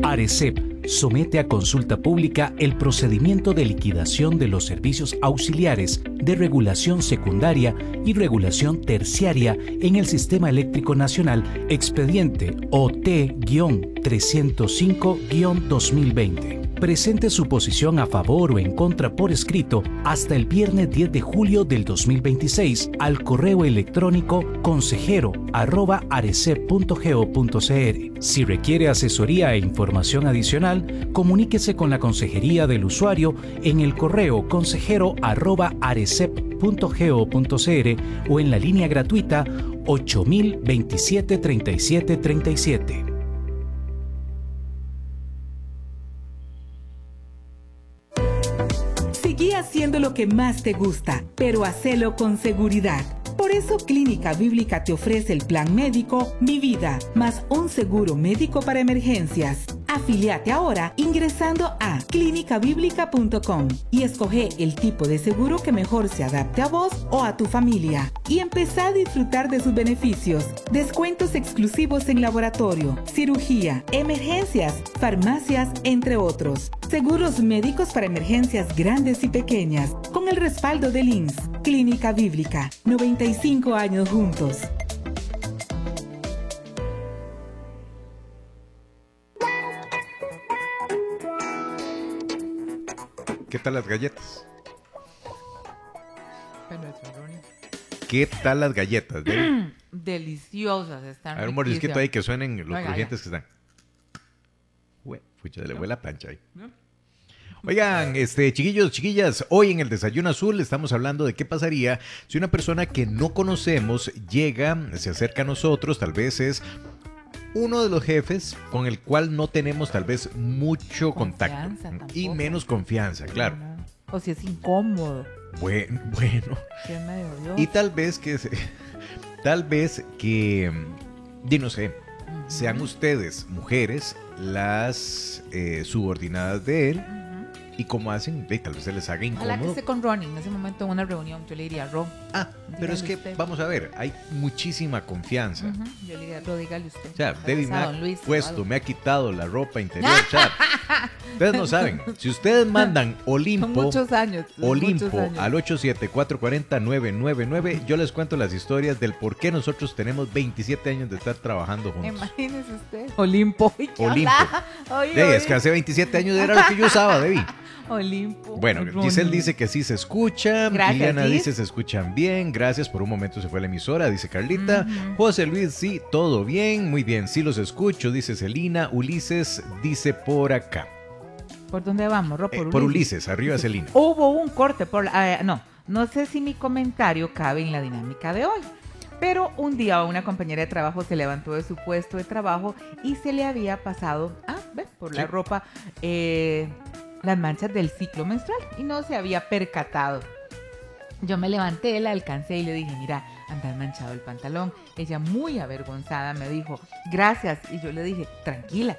ARECEP somete a consulta pública el procedimiento de liquidación de los servicios auxiliares de regulación secundaria y regulación terciaria en el Sistema Eléctrico Nacional, expediente OT-305-2020. Presente su posición a favor o en contra por escrito hasta el viernes 10 de julio del 2026 al correo electrónico consejero@arecep.go.cr. Si requiere asesoría e información adicional, comuníquese con la consejería del usuario en el correo consejero@arecep.go.cr o en la línea gratuita 8027 37 37. Seguí haciendo lo que más te gusta, pero hacelo con seguridad. Por eso Clínica Bíblica te ofrece el plan médico Mi Vida, más un seguro médico para emergencias. Afíliate ahora ingresando a clinicabiblica.com y escoge el tipo de seguro que mejor se adapte a vos o a tu familia. Y empezá a disfrutar de sus beneficios. Descuentos exclusivos en laboratorio, cirugía, emergencias, farmacias, entre otros. Seguros médicos para emergencias grandes y pequeñas, con el respaldo del INSS. Clínica Bíblica, 95 años juntos. ¿Qué tal las galletas? ¿Qué tal las galletas? Deliciosas están. A ver, un mordisquito ahí que suenen los Oiga, crujientes que están. Fucha, se le fue la plancha ahí. Oigan, chiquillos, chiquillas, hoy en el Desayuno Azul estamos hablando de qué pasaría si una persona que no conocemos llega, se acerca a nosotros, tal vez es uno de los jefes con el cual no tenemos tal vez mucho contacto Tampoco. y menos confianza, claro. O si es incómodo. Bueno. Si es medio odioso. Y tal vez que, no sé, sean ustedes, mujeres, las subordinadas de él. ¿Y cómo hacen? Tal vez se les haga Ojalá que incómodo. esté con Ronnie en ese momento en una reunión. Yo le diría, Ron. Pero es que, usted. vamos a ver, hay muchísima confianza. Yo le diría, Ro, dígale usted. O sea, Debbie me Don ha Luis, puesto, algo. me ha quitado la ropa interior. O sea, ustedes no saben. Si ustedes mandan Son Olimpo muchos años. al 87-440-999, yo les cuento las historias del por qué nosotros tenemos 27 años de estar trabajando juntos. Imagínese usted. Olimpo. ¿Y qué Olimpo. habla? Es que hace 27 años era lo que yo usaba, Debbie. Olimpo. Bueno, Giselle dice que sí se escucha. Gracias, Liliana Gis. dice se escuchan bien. Gracias, por un momento se fue la emisora, dice Carlita. José Luis, sí, todo bien, muy bien, sí los escucho, dice Celina. Ulises dice por acá. ¿Por dónde vamos, Ro? Por Ulises, arriba Celina. Hubo un corte no sé si mi comentario cabe en la dinámica de hoy. Pero un día una compañera de trabajo se levantó de su puesto de trabajo y se le había pasado, por la ropa, las manchas del ciclo menstrual y no se había percatado. Yo me levanté, la alcancé y le dije, mira, anda manchado el pantalón. Ella muy avergonzada me dijo, gracias. Y yo le dije, tranquila.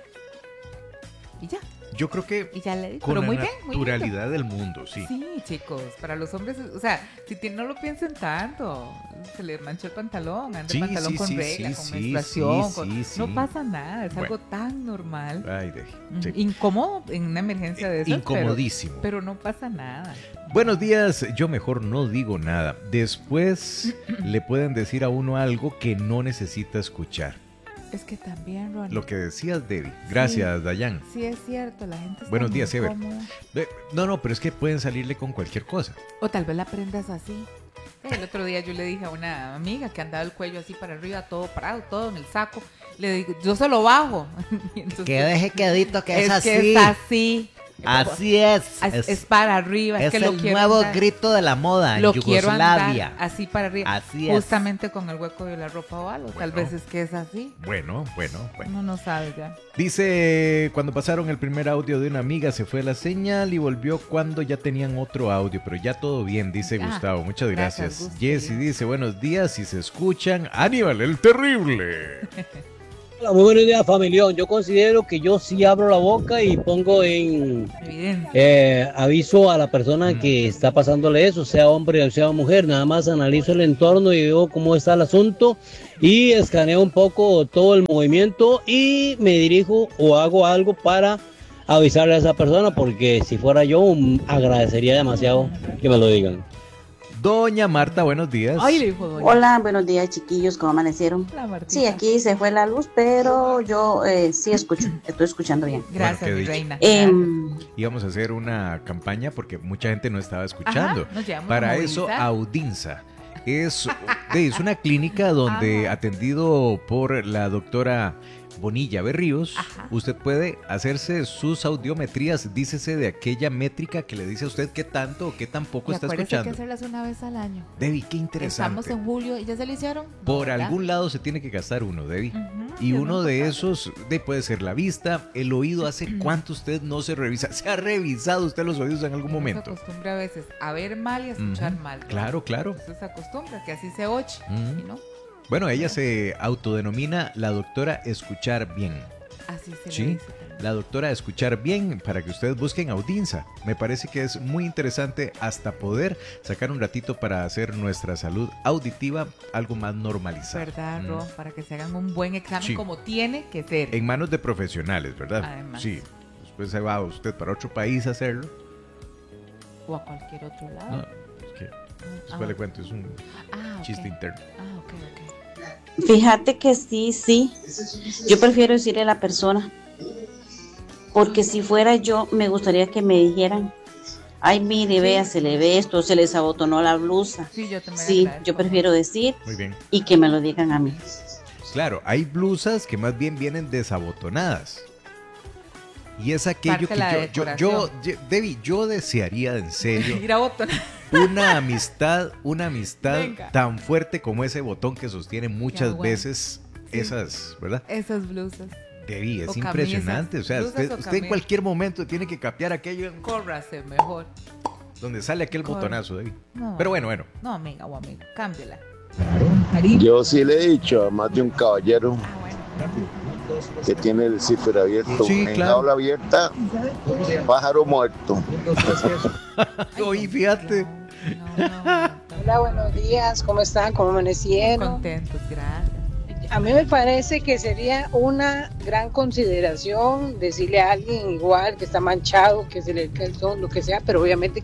Y ya. Yo creo que Y ya le dije, con pero la muy bien, muy naturalidad del mundo, sí. Sí, chicos, para los hombres, o sea, no lo piensen tanto, se le manchó el pantalón, anda Sí, el pantalón sí, con sí, regla, sí, con sí, menstruación, sí, sí. no pasa nada, es Bueno. algo tan normal. Ay, sí. Incómodo en una emergencia de esas, Incomodísimo. pero no pasa nada. Buenos días, yo mejor no digo nada. Después le pueden decir a uno algo que no necesita escuchar. Es que también, Ronnie. Lo que decías, Debbie. Gracias, Dayan. Sí, es cierto, la gente está Buenos muy días, Ever. incómoda. No, pero es que pueden salirle con cualquier cosa. O tal vez la prendas así. El otro día yo le dije a una amiga que andaba el cuello así para arriba, todo parado, todo en el saco. Le digo, yo se lo bajo. Y entonces, Que deje quedito que es así. que es así. Así es. Es para arriba. Es que lo el quiero nuevo andar, grito de la moda en lo quiero Yugoslavia. andar así para arriba. Así es. Justamente con el hueco de la ropa o algo. Tal Bueno. vez es que es así. Bueno. Uno no sabe ya. Dice, cuando pasaron el primer audio de una amiga se fue la señal y volvió cuando ya tenían otro audio, pero ya todo bien, dice Gustavo. Muchas gracias, gracias. Gusti. Jessy dice, buenos días, si se escuchan, Aníbal el Terrible. Hola, muy buenos días, familión. Yo considero que yo sí abro la boca y pongo en aviso a la persona que está pasándole eso, sea hombre o sea mujer. Nada más analizo el entorno y veo cómo está el asunto y escaneo un poco todo el movimiento y me dirijo o hago algo para avisarle a esa persona, porque si fuera yo agradecería demasiado que me lo digan. Doña Marta, buenos días. Ay, le dijo doña. Hola, buenos días, chiquillos, ¿cómo amanecieron? Hola, Martita. Sí, aquí se fue la luz, pero yo sí escucho, estoy escuchando bien. Gracias, Bueno, mi qué reina. Íbamos a hacer una campaña porque mucha gente no estaba escuchando. Ajá, nos llevamos Para a eso, movilizar. Audinsa es una clínica donde, atendido por la doctora Bonilla Berríos, Ajá. usted puede hacerse sus audiometrías, dícese de aquella métrica que le dice a usted qué tanto o qué tan poco Y está acuérdese escuchando. que hacerlas una vez al año. Debbie, qué interesante. Estamos en julio y ya se lo hicieron. No, Por ¿verdad? algún lado se tiene que gastar uno, Debbie. Ujú, Y yo uno no de tocaba. esos puede ser la vista, el oído. ¿Hace cuánto usted no se revisa? ¿Se ha revisado usted los oídos en algún Uno momento? se acostumbra a veces a ver mal y a escuchar Ujú. mal. Claro, claro. Usted se acostumbra que así se oye. Ujú. ¿Y no? Bueno, ella se autodenomina la doctora Escuchar Bien. Así se Sí, le dice también. la doctora Escuchar Bien, para que ustedes busquen Audinsa. Me parece que es muy interesante hasta poder sacar un ratito para hacer nuestra salud auditiva algo más normalizada. ¿Verdad, Mm. Ro? Para que se hagan un buen examen Sí. como tiene que ser. En manos de profesionales, ¿verdad? Además. Sí. Después se va usted para otro país a hacerlo. O a cualquier otro lado. No, es que después Ah. le cuento, es un Ok. chiste interno. Ah, ok, ok. Fíjate que sí. Yo prefiero decirle a la persona, porque si fuera yo, me gustaría que me dijeran, ay, mire, vea, se le ve esto, se les abotonó la blusa. Sí, yo también Sí, agradezco. yo prefiero decir Muy bien. y que me lo digan a mí. Claro, hay blusas que más bien vienen desabotonadas. Y es aquello Parte de la que yo, Debbie, yo desearía en serio Ir a botonar. una amistad Venga. tan fuerte como ese botón que sostiene muchas bueno. veces esas, ¿verdad? Esas blusas. Debbie, es O impresionante. camisas, O sea, blusas usted o en camisas. cualquier momento tiene que capear aquello Córrase mejor. donde sale aquel Corre. botonazo, Debbie. No. Pero bueno. No, amiga o amigo, cámbiala. Yo sí le he dicho a más de un caballero Ah, bueno. que tiene el cifre abierto. Sí, en claro. jaula abierta, pájaro muerto. Oye, fíjate. No. Hola, buenos días, ¿cómo están? ¿Cómo amanecieron? Contentos, gracias. A mí me parece que sería una gran consideración decirle a alguien igual que está manchado, que se le calzó, lo que sea, pero obviamente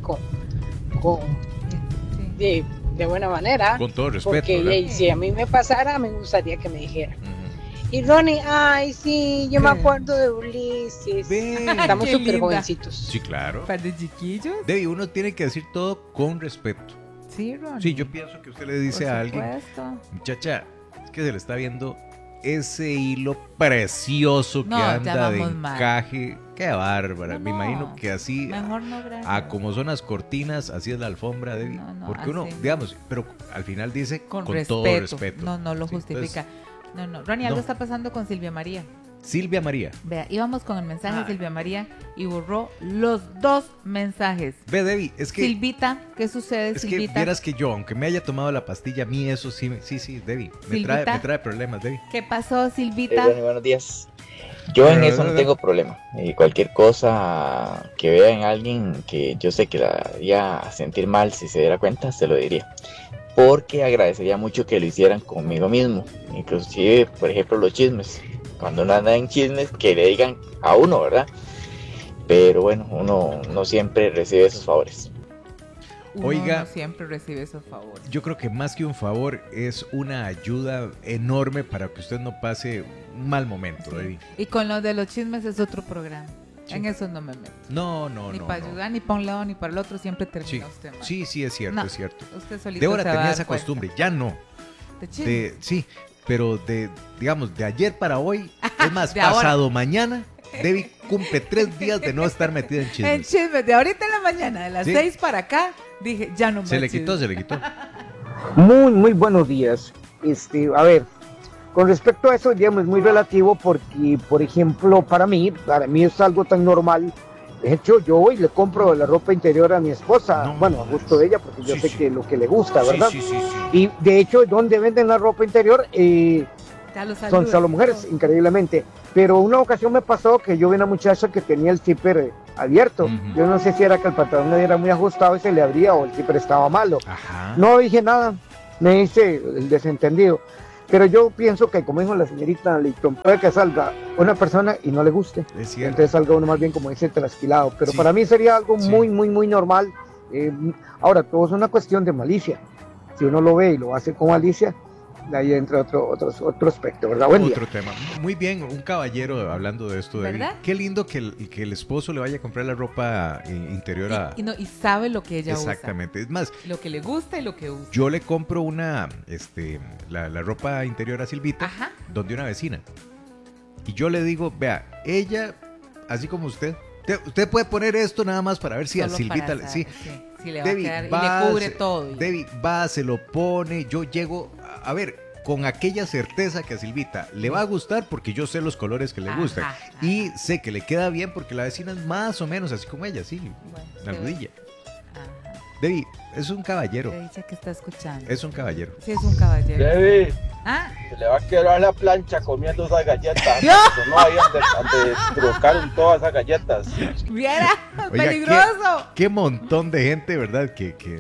Sí. de buena manera. Con todo respeto. Porque ¿verdad? si a mí me pasara, me gustaría que me dijera. Ujú. Y Ronnie, ay, sí, yo me ¿Qué? acuerdo de Ulises. Ve. Estamos Qué súper linda. jovencitos. Sí, claro. ¿Par de chiquillos? Debbie, uno tiene que decir todo con respeto. Sí, Ron. Sí, yo pienso que usted le dice a alguien, muchacha, es que se le está viendo ese hilo precioso que No, ya anda de vamos mal. encaje. Qué bárbara. No, Me imagino no. que así, Mejor no, gracias. como son las cortinas, así es la alfombra, Debbie. No, Porque uno, así. digamos, pero al final dice Con todo respeto. No lo Sí, justifica. entonces, No. Ronnie, algo no. está pasando con Silvia María. Silvia María. Vea, íbamos con el mensaje de Ay. Silvia María y borró los dos mensajes. Ve, Debbie, es que... Silvita, ¿qué sucede, Es que Silvita? vieras que yo, aunque me haya tomado la pastilla, a mí eso sí, Debbie, Silvita. me trae problemas, Debbie. ¿Qué pasó, Silvita? Buenos días. Yo en eso no tengo problema. Cualquier cosa que vea en alguien que yo sé que la haría sentir mal si se diera cuenta, se lo diría. Porque agradecería mucho que lo hicieran conmigo mismo. Inclusive, por ejemplo, los chismes. Cuando uno anda en chismes, que le digan a uno, ¿verdad? Pero bueno, uno no siempre recibe esos favores. Uno Oiga. no siempre recibe esos favores. Yo creo que más que un favor es una ayuda enorme para que usted no pase un mal momento, Debbie. Y con lo de los chismes es otro programa. Sí. En eso no me meto. No. Ni para ayudar, ni para un lado, ni para el otro. Siempre termina usted mal. Sí, es cierto, No, es cierto. Usted solito Débora se va a tenía dar esa cuenta. costumbre, ya no. ¿De chismes? Sí, pero digamos, de ayer para hoy, es más, De ahora. pasado mañana, Debbie cumple 3 días de no estar metida en En chismes. chismes, de ahorita en la mañana, de las Sí. 6 para acá, dije, ya no me Se le quitó. Muy buenos días. A ver, con respecto a eso, digamos, es muy relativo porque, por ejemplo, para mí es algo tan normal. De hecho, yo hoy le compro la ropa interior a mi esposa, No, bueno, a gusto de ella, porque yo sí, sé sí. que lo que le gusta, ¿verdad? Sí. Y de hecho, donde venden la ropa interior, son solo mujeres, increíblemente. Pero una ocasión me pasó que yo vi una muchacha que tenía el zipper abierto. Yo no sé si era que el pantalón no era muy ajustado y se le abría o el zipper estaba malo. No dije nada, me hice el desentendido. Pero yo pienso que, como dijo la señorita Leighton, puede que salga una persona y no le guste. Entonces salga uno más bien, como dice, trasquilado. Pero para mí sería algo muy, muy, muy normal. Ahora, todo es una cuestión de malicia. Si uno lo ve y lo hace con malicia, de ahí entra otro aspecto, ¿verdad? Buen otro día. tema. Muy bien, un caballero hablando de esto, David. Qué lindo que el esposo le vaya a comprar la ropa interior a... Y sabe lo que ella usa. Exactamente. Es más, lo que le gusta y lo que usa. Yo le compro la ropa interior a Silvita, donde una vecina. Y yo le digo, vea, ella, así como usted puede poner esto nada más para ver si solo a Silvita... Saber, sí. Si le va a quedar, y le cubre todo. David va, se lo pone, yo llego, a ver, con aquella certeza que a Silvita le va a gustar porque yo sé los colores que le gustan. Y sé que le queda bien porque la vecina es más o menos así como ella, sí, la rodilla. David, es un caballero. Dice que está escuchando. Es un caballero. Sí, es un caballero. David, se le va a quedar la plancha comiendo esas galletas. No hay donde trocaron todas esas galletas. Viera, oiga, peligroso. Qué montón de gente, ¿verdad?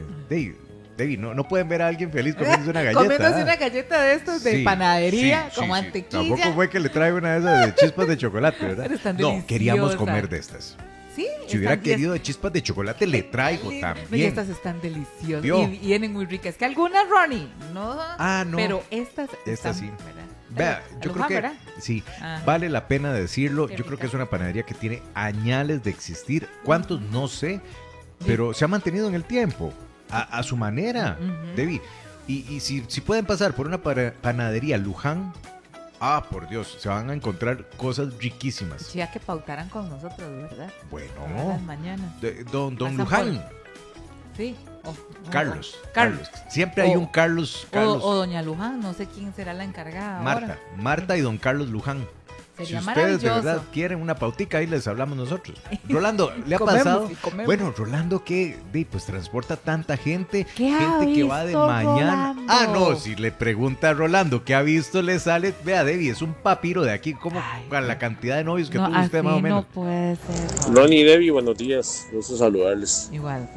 David, no pueden ver a alguien feliz comiéndose una galleta. Comiéndose una galleta de estos de panadería, con mantequilla. Tampoco fue que le traiga una de esas de chispas de chocolate, ¿verdad? Pero están no, queríamos comer de estas. Sí, si hubiera querido de chispas de chocolate, le traigo también. Y estas están deliciosas y vienen muy ricas. Que algunas, Ronnie, no. No. Pero estas sí. Vea, yo creo que ¿verdad? Sí, vale la pena decirlo. Yo creo que es una panadería que tiene añales de existir. ¿Cuántos? No sé, pero se ha mantenido en el tiempo, a su manera, David. Y si pueden pasar por una panadería Luján, por Dios, se van a encontrar cosas riquísimas. Ya que pautaran con nosotros, ¿verdad? Bueno, las mañanas. Don Luján. Sí. Carlos. Siempre hay un Carlos. O doña Luján, no sé quién será la encargada. Marta y don Carlos Luján. Sería si ustedes de verdad quieren una pautica, ahí les hablamos nosotros. Rolando, ¿le ha pasado? Bueno, Rolando que pues transporta tanta gente, gente que va de mañana. Rolando? No, si le pregunta a Rolando qué ha visto, le sale, vea, Debbie, es un papiro de aquí, como con la cantidad de novios que tuvo usted más o menos. No puede ser. Ronnie y Debbie, buenos días, gusto saludarles. Igual.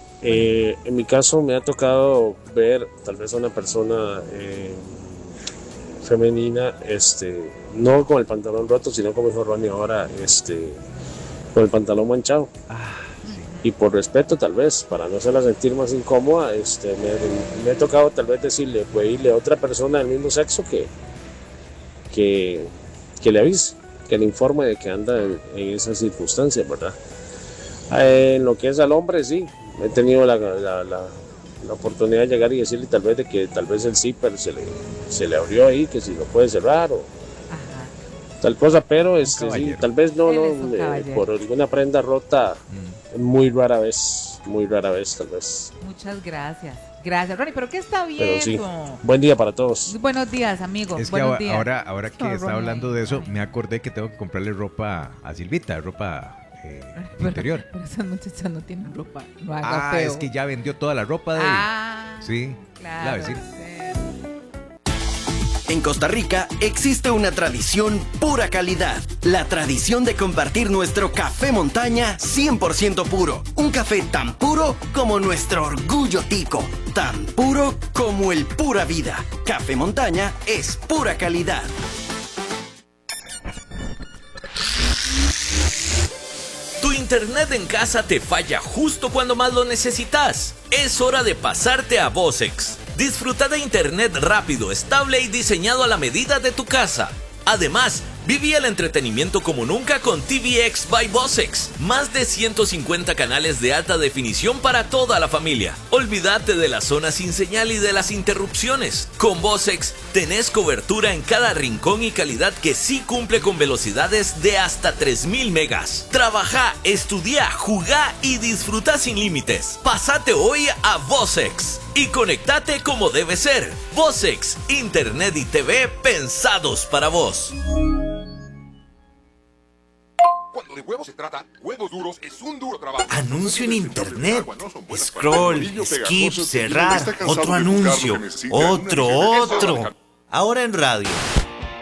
En mi caso me ha tocado ver tal vez a una persona femenina, no con el pantalón roto, sino como dijo Ronnie ahora, con el pantalón manchado. Y por respeto tal vez, para no hacerla sentir más incómoda, me ha tocado tal vez decirle, pedirle a otra persona del mismo sexo que le avise, que le informe de que anda en esas circunstancias, ¿verdad? En lo que es al hombre, sí, he tenido la oportunidad de llegar y decirle tal vez de que tal vez el zipper se le abrió ahí, que si lo puede cerrar o tal cosa, pero sí, tal vez no por alguna prenda rota, muy rara vez tal vez. Muchas gracias, Ronnie, pero ¿qué está viendo? Pero sí, buen día para todos. Buenos días, amigo. Es que ahora que está hablando de eso, me acordé que tengo que comprarle ropa a Silvita, ropa interior. Pero esas muchachas no tienen ropa. No haga feo. Es que ya vendió toda la ropa de sí, claro. La vecina. En Costa Rica existe una tradición pura calidad. La tradición de compartir nuestro café montaña 100% puro. Un café tan puro como nuestro orgullo tico. Tan puro como el pura vida. Café montaña es pura calidad. Tu internet en casa te falla justo cuando más lo necesitas. Es hora de pasarte a Vosex. Disfruta de internet rápido, estable y diseñado a la medida de tu casa. Además, viví el entretenimiento como nunca con TVX by Vosex. Más de 150 canales de alta definición para toda la familia. Olvídate de la zona sin señal y de las interrupciones. Con Vosex tenés cobertura en cada rincón y calidad que sí cumple con velocidades de hasta 3000 megas. Trabaja, estudia, jugá y disfruta sin límites. Pásate hoy a Vosex y conectate como debe ser. Vosex, internet y TV pensados para vos. Cuando de huevos se trata, Huevos Duros es un duro trabajo. Anuncio en internet. Scroll, skip, cerrar. Otro anuncio. Otro. Ahora en radio.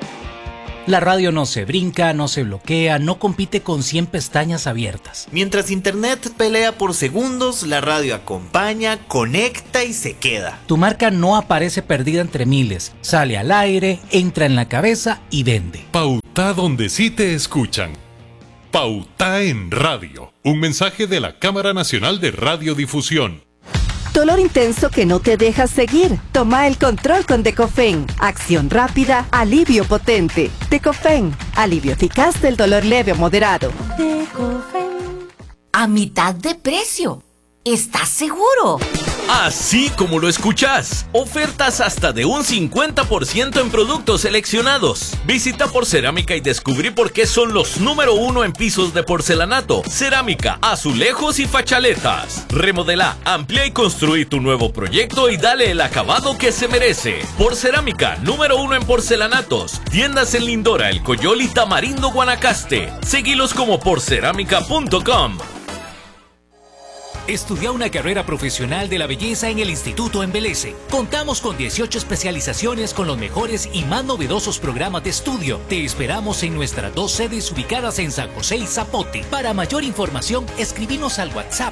La radio no se brinca, no se bloquea, no compite con 100 pestañas abiertas. Mientras Internet pelea por segundos, la radio acompaña, conecta y se queda. Tu marca no aparece perdida entre miles, sale al aire, entra en la cabeza y vende. Pauta donde sí te escuchan. Pauta en radio. Un mensaje de la Cámara Nacional de Radiodifusión. Dolor intenso que no te deja seguir. Toma el control con Decofen. Acción rápida, alivio potente. Decofen, alivio eficaz del dolor leve o moderado. Decofen. A mitad de precio. ¿Estás seguro? Así como lo escuchás. Ofertas hasta de un 50% en productos seleccionados. Visita Porcerámica y descubrí por qué son los número 1 en pisos de porcelanato, cerámica, azulejos y fachaletas. Remodela, amplía y construí tu nuevo proyecto y dale el acabado que se merece. Porcerámica, número 1 en porcelanatos. Tiendas en Lindora, El Coyol y Tamarindo, Guanacaste. Seguilos como porcerámica.com. Estudia una carrera profesional de la belleza en el Instituto Embeleze. Contamos con 18 especializaciones con los mejores y más novedosos programas de estudio. Te esperamos en nuestras 2 sedes ubicadas en San José y Zapote. Para mayor información, escribinos al WhatsApp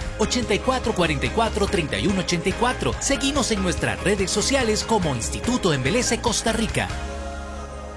8444-3184. Seguinos en nuestras redes sociales como Instituto Embeleze Costa Rica.